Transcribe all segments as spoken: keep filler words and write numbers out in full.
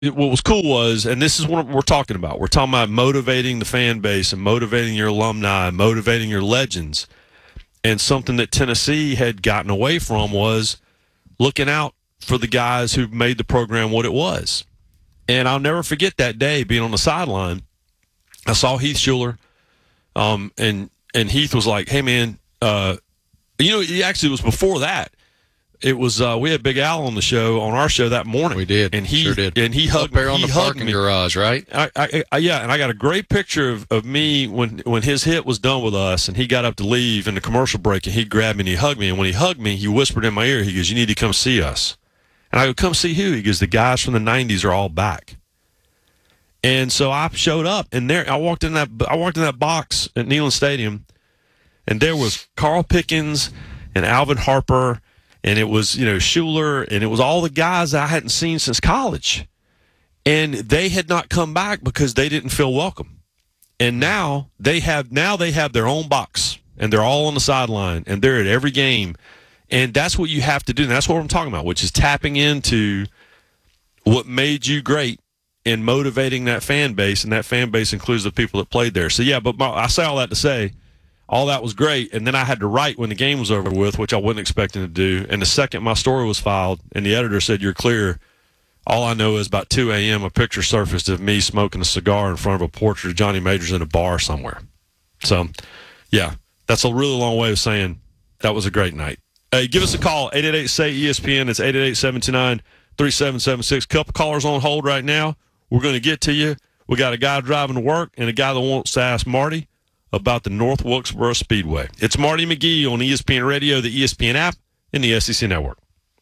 it, what was cool was, and this is what we're talking about. We're talking about motivating the fan base and motivating your alumni, and motivating your legends. And something that Tennessee had gotten away from was looking out for the guys who made the program what it was. And I'll never forget that day being on the sideline. I saw Heath Shuler, um, and and Heath was like, "Hey, man, uh, you know, he actually was before that. It was uh, we had Big Al on the show on our show that morning. We did, and he sure did. And he hugged up there me. on he the hugged parking me. garage, right? I, I, I, yeah, and I got a great picture of, of me when when his hit was done with us, and he got up to leave in the commercial break, and he grabbed me and he hugged me. And when he hugged me, he whispered in my ear, he goes, "You need to come see us." And I go, "Come see who?" He goes, "The guys from the nineties are all back." And so I showed up, and there I walked in that I walked in that box at Neyland Stadium, and there was Carl Pickens and Alvin Harper, and it was, you know, Shuler, and it was all the guys I hadn't seen since college. And they had not come back because they didn't feel welcome. And now they have now they have their own box, and they're all on the sideline, and they're at every game. And that's what you have to do. And that's what I'm talking about, which is tapping into what made you great and motivating that fan base, and that fan base includes the people that played there. So, yeah, but my, I say all that to say all that was great, and then I had to write when the game was over with, which I wasn't expecting to do. And the second my story was filed and the editor said, "You're clear," all I know is about two a.m. a picture surfaced of me smoking a cigar in front of a portrait of Johnny Majors in a bar somewhere. So, yeah, that's a really long way of saying that was a great night. Hey, give us a call, eight eight eight, S A Y, E S P N. It's eight eight eight, seven two nine, three seven seven six. Couple callers on hold right now. We're going to get to you. We got a guy driving to work and a guy that wants to ask Marty about the North Wilkesboro Speedway. It's Marty McGee on E S P N Radio, the E S P N app, and the S E C Network.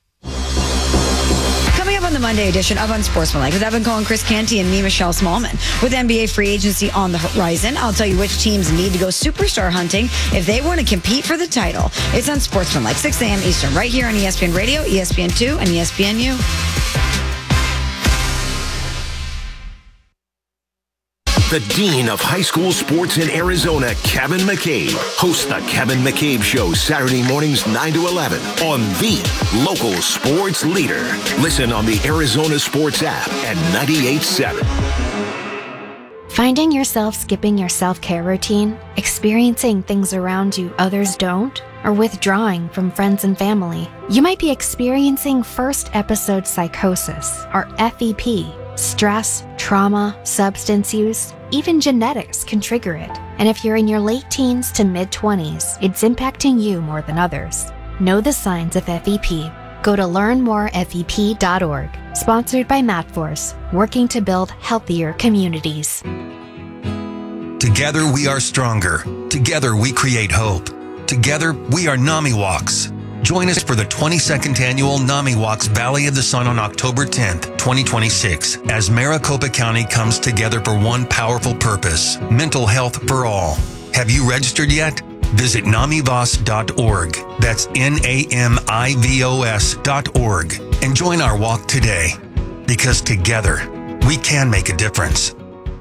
Coming up on the Monday edition of Unsportsmanlike with Evan Cohen, Chris Canty, and me, Michelle Smallman. With N B A free agency on the horizon, I'll tell you which teams need to go superstar hunting if they want to compete for the title. It's Unsportsmanlike, six a.m. Eastern, right here on E S P N Radio, E S P N two, and E S P N U. The Dean of High School Sports in Arizona, Kevin McCabe, hosts the Kevin McCabe Show Saturday mornings nine to eleven on the local sports leader. Listen on the Arizona Sports app at ninety-eight point seven. Finding yourself skipping your self-care routine, experiencing things around you others don't, or withdrawing from friends and family. You might be experiencing first episode psychosis, or F E P. Stress, trauma, substance use, even genetics can trigger it. And if you're in your late teens to mid-twenties, it's impacting you more than others. Know the signs of F E P. Go to learn more F E P dot org. Sponsored by MatForce, working to build healthier communities. Together we are stronger. Together we create hope. Together we are NAMI Walks. Join us for the twenty-second annual NAMI Walks Valley of the Sun on October tenth, twenty twenty-six, as Maricopa County comes together for one powerful purpose: mental health for all. Have you registered yet? Visit namivos dot org. That's N A M I V O S dot org. And join our walk today. Because together, we can make a difference.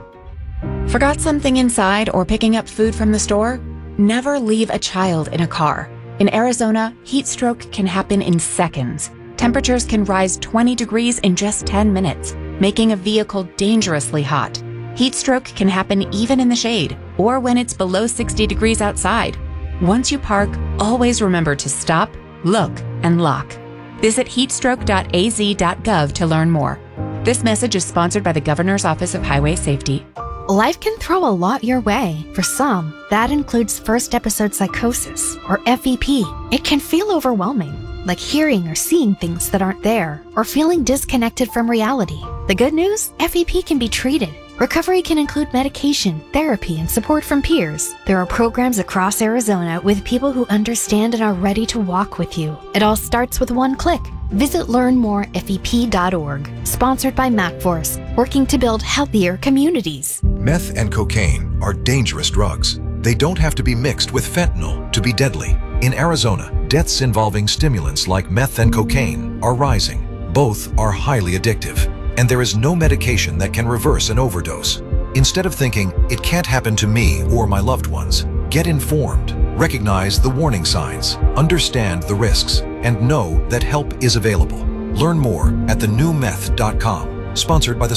Forgot something inside or picking up food from the store? Never leave a child in a car. In Arizona, heat stroke can happen in seconds. Temperatures can rise twenty degrees in just ten minutes, making a vehicle dangerously hot. Heat stroke can happen even in the shade or when it's below sixty degrees outside. Once you park, always remember to stop, look, and lock. Visit heatstroke dot a z dot gov to learn more. This message is sponsored by the Governor's Office of Highway Safety. Life can throw a lot your way. For some, that includes first episode psychosis, or F E P. It can feel overwhelming, like hearing or seeing things that aren't there, or feeling disconnected from reality. The good news? F E P can be treated. Recovery can include medication, therapy, and support from peers. There are programs across Arizona with people who understand and are ready to walk with you. It all starts with one click. Visit learn more F E P dot org. Sponsored by MatForce, working to build healthier communities. Meth and cocaine are dangerous drugs. They don't have to be mixed with fentanyl to be deadly. In Arizona, deaths involving stimulants like meth and cocaine are rising. Both are highly addictive, and there is no medication that can reverse an overdose. Instead of thinking, it can't happen to me or my loved ones, get informed. Recognize the warning signs, understand the risks, and know that help is available. Learn more at the new meth dot com. Sponsored by the